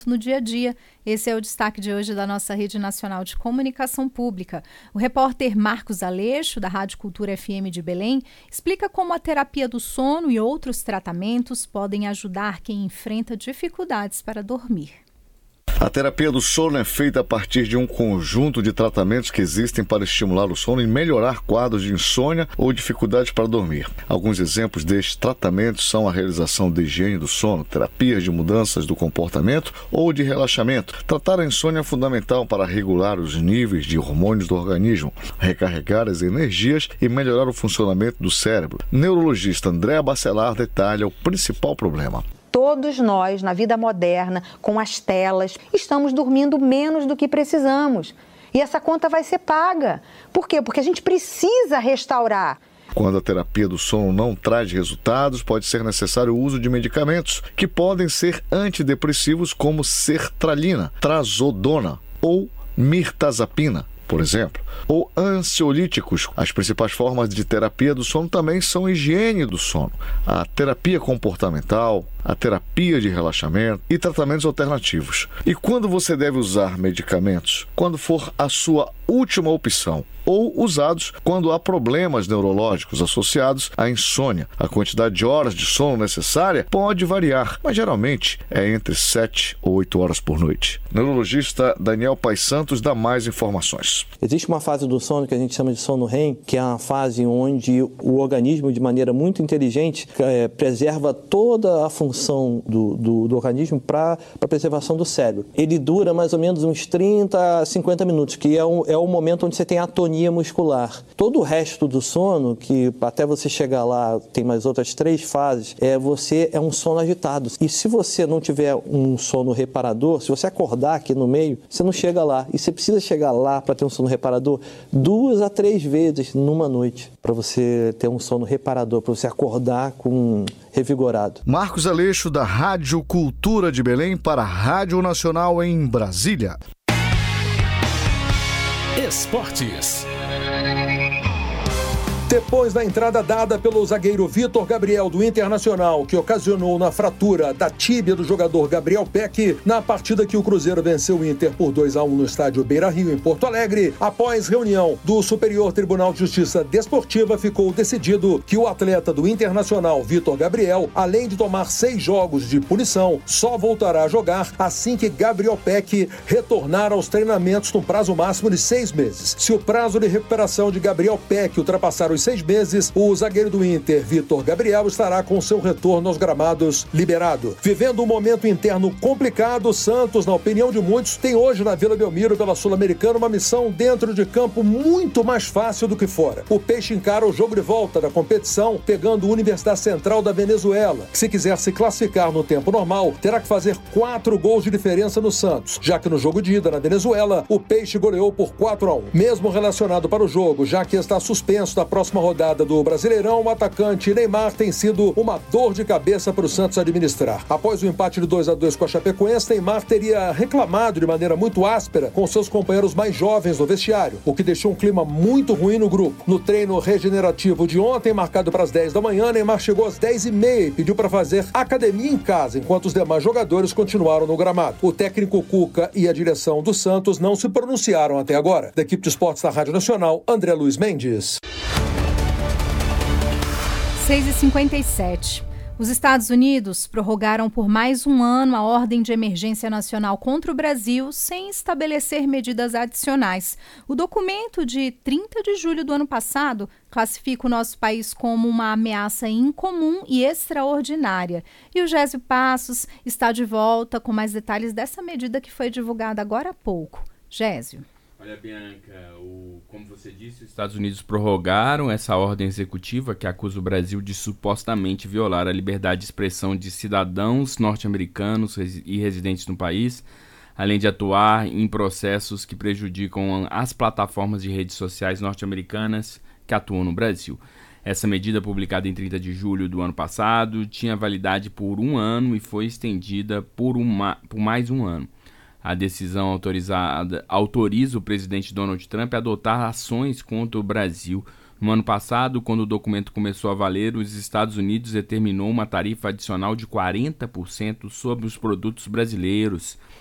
no dia a dia. Esse é o destaque de hoje da nossa Rede Nacional de Comunicação Pública. O repórter Marcos Aleixo, da Rádio Cultura FM de Belém, explica como a terapia do sono e outros tratamentos podem ajudar quem enfrenta dificuldades para dormir. A terapia do sono é feita a partir de um conjunto de tratamentos que existem para estimular o sono e melhorar quadros de insônia ou dificuldades para dormir. Alguns exemplos destes tratamentos são a realização de higiene do sono, terapias de mudanças do comportamento ou de relaxamento. Tratar a insônia é fundamental para regular os níveis de hormônios do organismo, recarregar as energias e melhorar o funcionamento do cérebro. Neurologista Andréa Bacelar detalha o principal problema. Todos nós, na vida moderna, com as telas, estamos dormindo menos do que precisamos. E essa conta vai ser paga. Por quê? Porque a gente precisa restaurar. Quando a terapia do sono não traz resultados, pode ser necessário o uso de medicamentos que podem ser antidepressivos como sertralina, trazodona ou mirtazapina, por exemplo, ou ansiolíticos. As principais formas de terapia do sono também são higiene do sono, a terapia comportamental, a terapia de relaxamento e tratamentos alternativos. E quando você deve usar medicamentos? Quando for a sua última opção, ou usados quando há problemas neurológicos associados à insônia. A quantidade de horas de sono necessária pode variar, mas geralmente é entre 7 ou 8 horas por noite. Neurologista Daniel Paes Santos dá mais informações. Existe uma fase do sono que a gente chama de sono REM, que é uma fase onde o organismo, de maneira muito inteligente, preserva toda a função do organismo para a preservação do cérebro. Ele dura mais ou menos uns 30 a 50 minutos, que é o momento onde você tem atonia muscular. Todo o resto do sono, que até você chegar lá tem mais outras 3 fases, você é um sono agitado. E se você não tiver um sono reparador, se você acordar aqui no meio, você não chega lá. E você precisa chegar lá para ter um sono reparador 2 a 3 vezes numa noite, para você ter um sono reparador, para você acordar revigorado. Marcos Aleixo, da Rádio Cultura de Belém, para a Rádio Nacional em Brasília. Esportes. Depois da entrada dada pelo zagueiro Vitor Gabriel do Internacional, que ocasionou na fratura da tíbia do jogador Gabriel Pecchi, na partida que o Cruzeiro venceu o Inter por 2-1 no estádio Beira-Rio, em Porto Alegre, após reunião do Superior Tribunal de Justiça Desportiva, ficou decidido que o atleta do Internacional, Vitor Gabriel, além de tomar 6 jogos de punição, só voltará a jogar assim que Gabriel Pecchi retornar aos treinamentos no prazo máximo de 6 meses. Se o prazo de recuperação de Gabriel Pecchi ultrapassar os 6 meses, o zagueiro do Inter, Vitor Gabriel, estará com seu retorno aos gramados liberado. Vivendo um momento interno complicado, Santos, na opinião de muitos, tem hoje na Vila Belmiro, pela Sul-Americana, uma missão dentro de campo muito mais fácil do que fora. O Peixe encara o jogo de volta da competição, pegando a Universidade Central da Venezuela, que, se quiser se classificar no tempo normal, terá que fazer 4 gols de diferença no Santos, já que no jogo de ida na Venezuela, o Peixe goleou por 4-1. Mesmo relacionado para o jogo, já que está suspenso da próxima rodada do Brasileirão, o atacante Neymar tem sido uma dor de cabeça para o Santos administrar. Após o empate de 2-2 com a Chapecoense, Neymar teria reclamado de maneira muito áspera com seus companheiros mais jovens no vestiário, o que deixou um clima muito ruim no grupo. No treino regenerativo de ontem, marcado para as 10 da manhã, Neymar chegou às 10h30 e pediu para fazer academia em casa, enquanto os demais jogadores continuaram no gramado. O técnico Cuca e a direção do Santos não se pronunciaram até agora. Da equipe de esportes da Rádio Nacional, André Luiz Mendes. 6h57. Os Estados Unidos prorrogaram por mais um ano a ordem de emergência nacional contra o Brasil sem estabelecer medidas adicionais. O documento de 30 de julho do ano passado classifica o nosso país como uma ameaça incomum e extraordinária. E o Gésio Passos está de volta com mais detalhes dessa medida que foi divulgada agora há pouco. Gésio. Olha, Bianca, como você disse, os Estados Unidos prorrogaram essa ordem executiva que acusa o Brasil de supostamente violar a liberdade de expressão de cidadãos norte-americanos e residentes no país, além de atuar em processos que prejudicam as plataformas de redes sociais norte-americanas que atuam no Brasil. Essa medida, publicada em 30 de julho do ano passado, tinha validade por 1 ano e foi estendida por mais 1 ano. A decisão autoriza o presidente Donald Trump a adotar ações contra o Brasil No ano passado, quando o documento começou a valer, os Estados Unidos determinou uma tarifa adicional de 40% sobre os produtos brasileiros.